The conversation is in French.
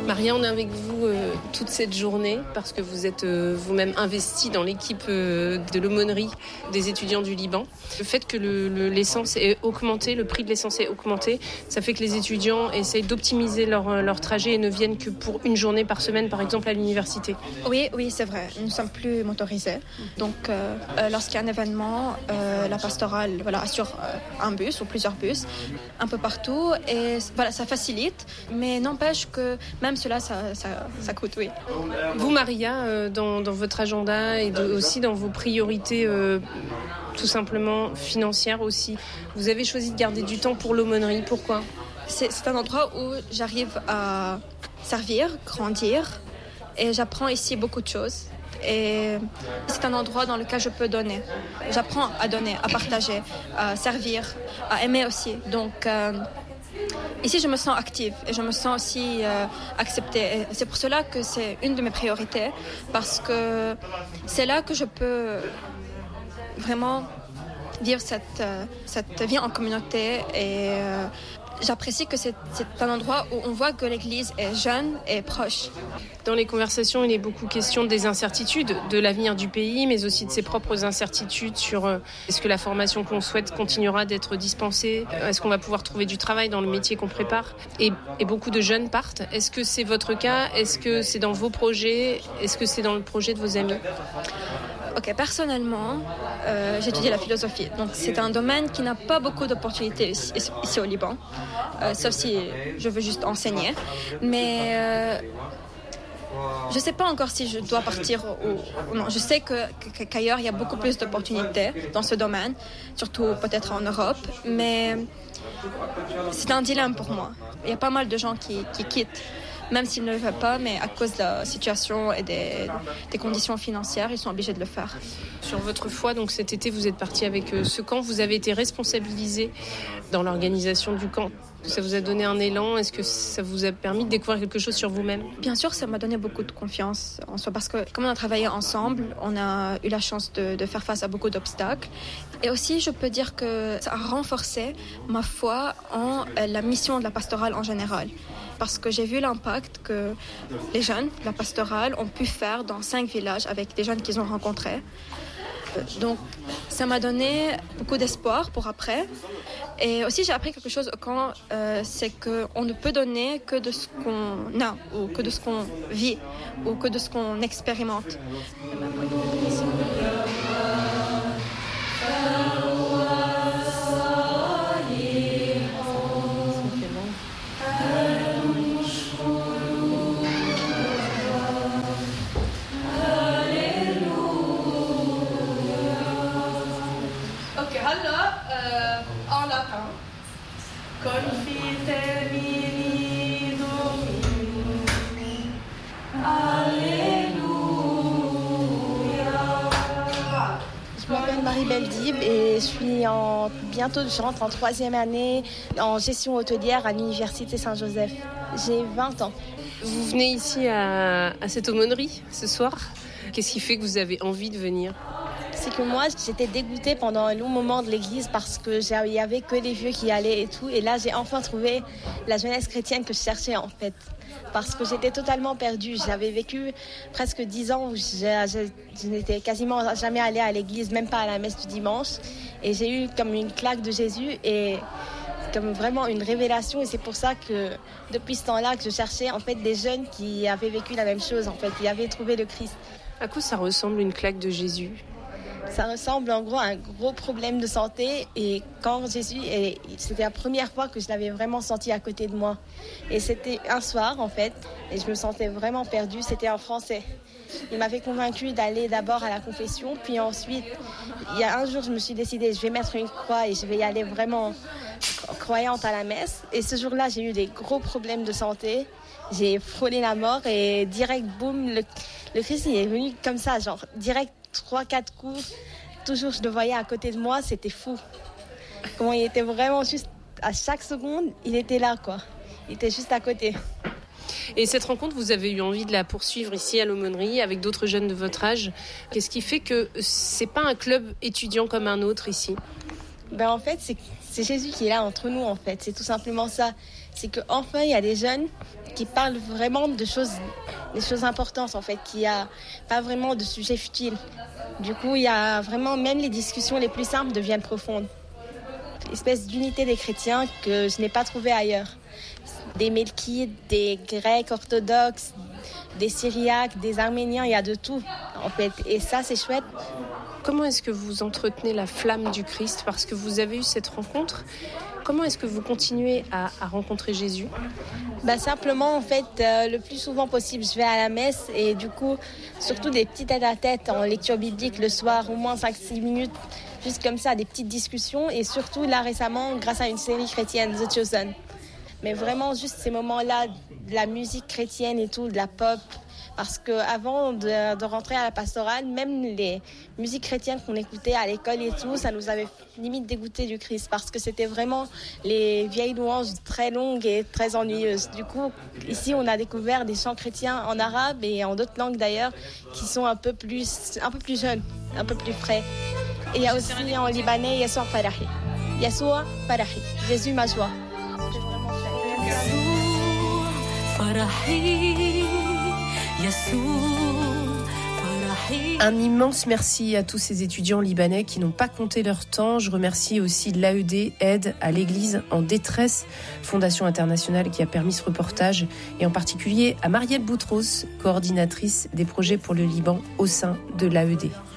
Maria, on est avec vous toute cette journée parce que vous êtes vous-même investie dans l'équipe de l'aumônerie des étudiants du Liban. Le fait que l'essence est augmenté, le prix de l'essence est augmenté, ça fait que les étudiants essayent d'optimiser leur trajet et ne viennent que pour une journée par semaine, par exemple, à l'université. Oui, c'est vrai. Nous ne sommes plus motorisés. Donc, lorsqu'il y a un événement, la pastorale assure un bus ou plusieurs bus un peu partout. Et ça facilite. Mais n'empêche que même cela, ça coûte, oui. Vous, Maria, dans votre agenda et aussi dans vos priorités tout simplement financières aussi, vous avez choisi de garder du temps pour l'aumônerie. Pourquoi ? C'est un endroit où j'arrive à servir, grandir et j'apprends ici beaucoup de choses. Et c'est un endroit dans lequel je peux donner. J'apprends à donner, à partager, à servir, à aimer aussi. Donc ici, je me sens active et je me sens aussi acceptée. Et c'est pour cela que c'est une de mes priorités, parce que c'est là que je peux vraiment vivre cette vie en communauté. Et j'apprécie que c'est un endroit où on voit que l'Église est jeune et proche. Dans les conversations, il est beaucoup question des incertitudes, de l'avenir du pays, mais aussi de ses propres incertitudes sur est-ce que la formation qu'on souhaite continuera d'être dispensée, est-ce qu'on va pouvoir trouver du travail dans le métier qu'on prépare. Et beaucoup de jeunes partent. Est-ce que c'est votre cas ? Est-ce que c'est dans vos projets ? Est-ce que c'est dans le projet de vos amis ? Ok, personnellement, j'étudie la philosophie. Donc, c'est un domaine qui n'a pas beaucoup d'opportunités ici au Liban, sauf si je veux juste enseigner. Mais je ne sais pas encore si je dois partir ou non. Je sais qu'ailleurs, il y a beaucoup plus d'opportunités dans ce domaine, surtout peut-être en Europe. Mais c'est un dilemme pour moi. Il y a pas mal de gens qui quittent, même s'ils ne le veulent pas, mais à cause de la situation et des conditions financières, ils sont obligés de le faire. Sur votre foi, donc cet été, vous êtes parti avec ce camp. Vous avez été responsabilisé dans l'organisation du camp. Ça vous a donné un élan ? Est-ce que ça vous a permis de découvrir quelque chose sur vous-même ? Bien sûr, ça m'a donné beaucoup de confiance en soi, parce que comme on a travaillé ensemble, on a eu la chance de faire face à beaucoup d'obstacles. Et aussi, je peux dire que ça a renforcé ma foi en la mission de la pastorale en général. Parce que j'ai vu l'impact que les jeunes de la pastorale ont pu faire dans 5 villages avec des jeunes qu'ils ont rencontrés. Donc, ça m'a donné beaucoup d'espoir pour après. Et aussi, j'ai appris quelque chose au camp, c'est qu'on ne peut donner que de ce qu'on a, ou que de ce qu'on vit, ou que de ce qu'on expérimente. Je m'appelle Marie Beldib et bientôt je rentre en 3e année en gestion hôtelière à l'université Saint-Joseph. J'ai 20 ans. Vous venez ici à cette aumônerie ce soir. Qu'est-ce qui fait que vous avez envie de venir ? C'est que moi, j'étais dégoûtée pendant un long moment de l'église parce que il y avait que les vieux qui allaient et tout. Et là, j'ai enfin trouvé la jeunesse chrétienne que je cherchais en fait. Parce que j'étais totalement perdue. J'avais vécu presque 10 ans où je n'étais quasiment jamais allée à l'église, même pas à la messe du dimanche. Et j'ai eu comme une claque de Jésus et comme vraiment une révélation. Et c'est pour ça que depuis ce temps-là que je cherchais en fait des jeunes qui avaient vécu la même chose en fait, qui avaient trouvé le Christ. À quoi ça ressemble une claque de Jésus ? Ça ressemble en gros à un gros problème de santé et quand c'était la première fois que je l'avais vraiment senti à côté de moi. Et c'était un soir en fait et je me sentais vraiment perdue, c'était en français. Il m'avait convaincue d'aller d'abord à la confession, puis ensuite, il y a un jour je me suis décidée, je vais mettre une croix et je vais y aller vraiment croyante à la messe. Et ce jour-là, j'ai eu des gros problèmes de santé, j'ai frôlé la mort et direct, boum, le Christ il est venu comme ça, genre direct 3-4 coups, toujours je le voyais à côté de moi, c'était fou. Comment il était vraiment juste, à chaque seconde, il était là quoi. Il était juste à côté. Et cette rencontre, vous avez eu envie de la poursuivre ici à l'aumônerie avec d'autres jeunes de votre âge. Qu'est-ce qui fait que c'est pas un club étudiant comme un autre ici ? En fait, c'est Jésus qui est là entre nous en fait, c'est tout simplement ça. c'est qu'enfin, il y a des jeunes qui parlent vraiment des choses importantes, en fait, qu'il n'y a pas vraiment de sujets futiles. Du coup, il y a vraiment, même les discussions les plus simples deviennent profondes. Une espèce d'unité des chrétiens que je n'ai pas trouvée ailleurs. Des Melkites, des Grecs orthodoxes, des Syriaques, des Arméniens, il y a de tout, en fait. Et ça, c'est chouette. Comment est-ce que vous entretenez la flamme du Christ? Parce que vous avez eu cette rencontre. Comment est-ce que vous continuez à rencontrer Jésus? Simplement, en fait, le plus souvent possible, je vais à la messe et du coup, surtout des petits tête-à-tête en lecture biblique le soir, au moins 5-6 minutes, juste comme ça, des petites discussions. Et surtout, là, récemment, grâce à une série chrétienne, The Chosen. Mais vraiment, juste ces moments-là, de la musique chrétienne et tout, de la pop. Parce qu'avant de rentrer à la pastorale, même les musiques chrétiennes qu'on écoutait à l'école et tout, ça nous avait limite dégoûté du Christ. Parce que c'était vraiment les vieilles louanges très longues et très ennuyeuses. Du coup, ici, on a découvert des chants chrétiens en arabe et en d'autres langues d'ailleurs, qui sont un peu plus jeunes, un peu plus frais. Et il y a aussi en libanais, Yassoua Farahi. Yassoua Farahi, Jésus ma joie. Un immense merci à tous ces étudiants libanais qui n'ont pas compté leur temps. Je remercie aussi l'AED, Aide à l'Église en détresse, Fondation internationale qui a permis ce reportage, et en particulier à Marielle Boutros, coordinatrice des projets pour le Liban au sein de l'AED.